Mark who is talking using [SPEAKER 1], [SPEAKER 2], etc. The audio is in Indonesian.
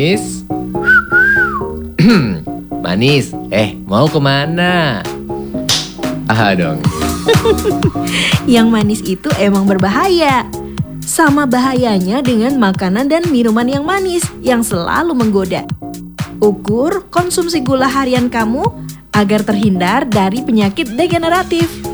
[SPEAKER 1] Manis. Manis, mau kemana? Aha dong.
[SPEAKER 2] Yang manis itu emang berbahaya. Sama bahayanya dengan makanan dan minuman yang manis yang selalu menggoda. Ukur konsumsi gula harian kamu agar terhindar dari penyakit degeneratif.